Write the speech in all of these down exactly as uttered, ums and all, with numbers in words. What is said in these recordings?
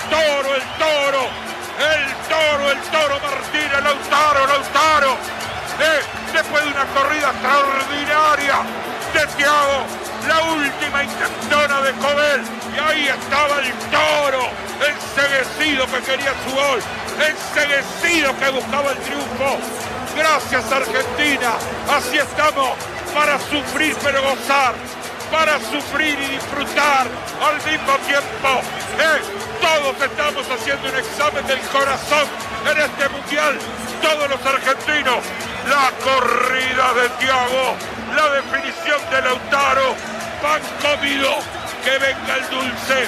toro, el toro, el toro, el toro Martínez, Lautaro, Lautaro. Eh, después de una corrida extraordinaria de Thiago, la última intentona de Cobel, y ahí estaba el toro, enceguecido que quería su gol, enceguecido que buscaba el triunfo. Gracias Argentina, así estamos, para sufrir pero gozar, para sufrir y disfrutar al mismo tiempo. Eh, todos estamos haciendo un examen del corazón en este mundial, todos los argentinos. La corrida de Thiago, la definición de Lautaro, pan comido, que venga el dulce,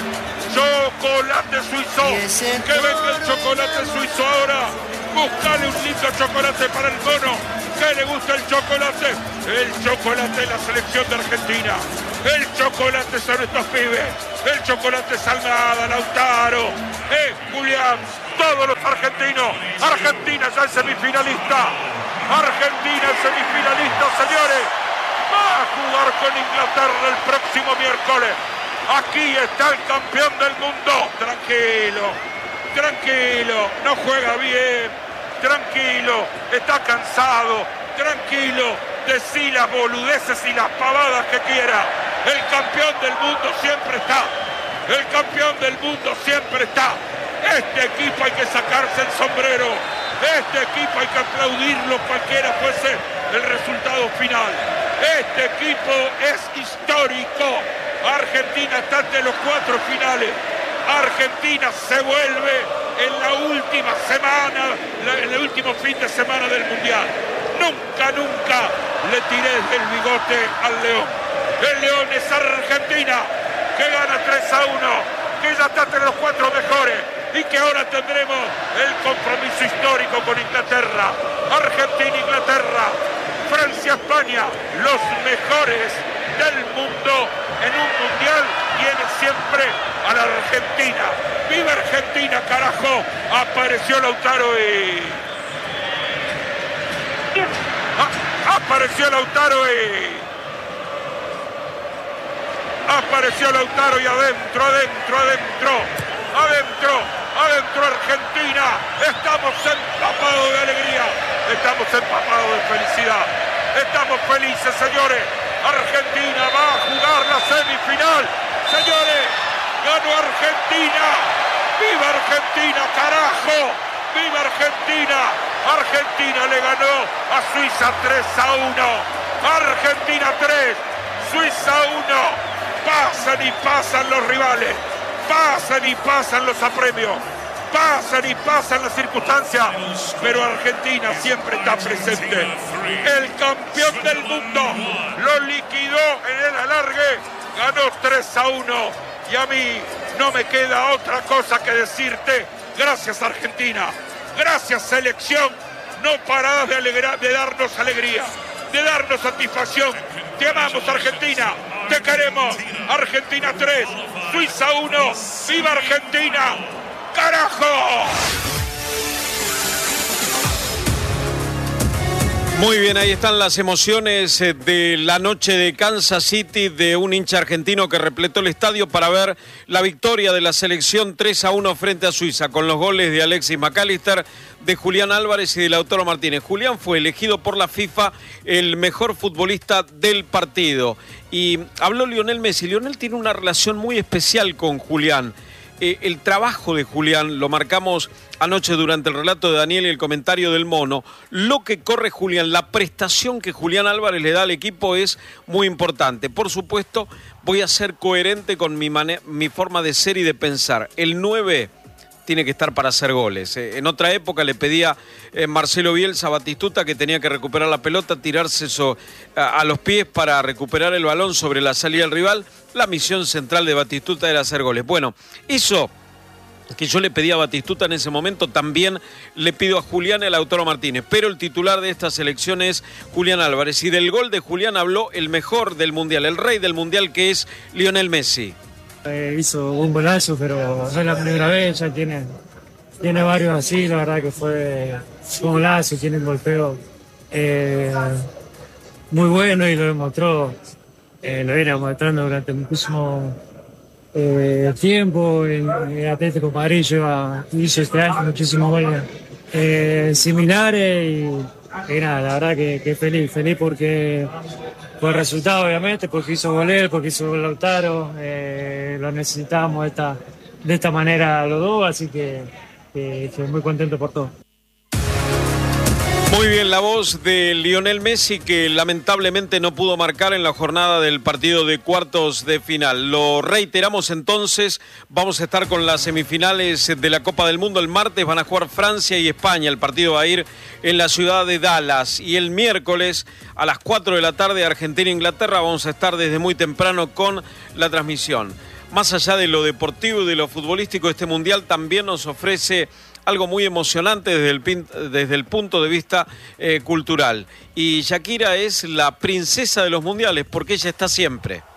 chocolate suizo, que venga el chocolate suizo ahora. Buscale un lindo chocolate para el mono, que le gusta el chocolate. El chocolate de la selección de Argentina. El chocolate son estos pibes. El chocolate es Almada, Lautaro, eh, Julián, todos los argentinos. Argentina ya es semifinalista. Argentina es semifinalista, señores. Va a jugar con Inglaterra el próximo miércoles. Aquí está el campeón del mundo. Tranquilo, tranquilo, no juega bien. Tranquilo, está cansado, tranquilo, decí las boludeces y las pavadas que quiera. El campeón del mundo siempre está, el campeón del mundo siempre está. Este equipo hay que sacarse el sombrero, este equipo hay que aplaudirlo cualquiera fuese el resultado final. Este equipo es histórico. Argentina está entre los cuatro finales. Argentina se vuelve en la última semana, en el último fin de semana del Mundial. Nunca, nunca le tiré del bigote al León. El León es Argentina, que gana tres a uno, que ya está entre los cuatro mejores y que ahora tendremos el compromiso histórico con Inglaterra. Argentina, Inglaterra, Francia, España, los mejores del mundo en un mundial tiene siempre a la Argentina. ¡Viva Argentina, carajo! Apareció Lautaro y... Ah, apareció Lautaro y... Apareció Lautaro y adentro, adentro, adentro. Adentro, adentro Argentina. Estamos empapados de alegría. Estamos empapados de felicidad. Estamos felices, señores. Argentina va a jugar la semifinal. Señores, ganó Argentina. ¡Viva Argentina, carajo! ¡Viva Argentina! Argentina le ganó a Suiza tres a uno. Argentina tres, Suiza uno. Pasan y pasan los rivales. Pasan y pasan los apremios. Pasan y pasan las circunstancias. Pero Argentina siempre está presente. El campeón del mundo lo liquidó en el alargue. Ganó tres a uno. Y a mí no me queda otra cosa que decirte. Gracias, Argentina. Gracias, selección. No parás de, alegrar, de darnos alegría, de darnos satisfacción. Te amamos, Argentina. Te queremos. Argentina tres, Suiza uno. ¡Viva Argentina! ¡Carajo! Muy bien, ahí están las emociones de la noche de Kansas City, de un hincha argentino que repletó el estadio para ver la victoria de la selección tres a uno frente a Suiza, con los goles de Alexis McAllister, de Julián Álvarez y de Lautaro Martínez. Julián fue elegido por la FIFA el mejor futbolista del partido. Y habló Lionel Messi. Lionel tiene una relación muy especial con Julián. Eh, el trabajo de Julián, lo marcamos anoche durante el relato de Daniel y el comentario del Mono, lo que corre Julián, la prestación que Julián Álvarez le da al equipo es muy importante. Por supuesto, voy a ser coherente con mi, mane- mi forma de ser y de pensar. El nueve tiene que estar para hacer goles. Eh, en otra época le pedía eh, Marcelo Bielsa a Batistuta que tenía que recuperar la pelota, tirarse eso, a, a los pies para recuperar el balón sobre la salida del rival. La misión central de Batistuta era hacer goles. Bueno, eso que yo le pedía a Batistuta en ese momento, también le pido a Julián y a Lautaro Martínez. Pero el titular de esta selección es Julián Álvarez. Y del gol de Julián habló el mejor del Mundial, el rey del Mundial, que es Lionel Messi. Eh, hizo un golazo, pero no es la primera vez, ya tiene, tiene varios así, la verdad que fue, fue un golazo, tiene un golpeo eh, muy bueno y lo demostró, eh, lo viene demostrando durante muchísimo, eh, tiempo. En el Atlético de Madrid lleva, hizo este año muchísimos goles eh, similares y, y nada, la verdad que, que feliz, feliz porque por el resultado obviamente, porque hizo gol él, porque hizo gol Lautaro, eh, lo necesitábamos de esta, de esta manera los dos, así que, que estoy muy contento por todo. Muy bien, la voz de Lionel Messi, que lamentablemente no pudo marcar en la jornada del partido de cuartos de final. Lo reiteramos entonces, vamos a estar con las semifinales de la Copa del Mundo el martes, van a jugar Francia y España, el partido va a ir en la ciudad de Dallas, y el miércoles a las cuatro de la tarde Argentina e Inglaterra vamos a estar desde muy temprano con la transmisión. Más allá de lo deportivo y de lo futbolístico, este mundial también nos ofrece algo muy emocionante desde el, desde el punto de vista eh, cultural. Y Shakira es la princesa de los mundiales porque ella está siempre.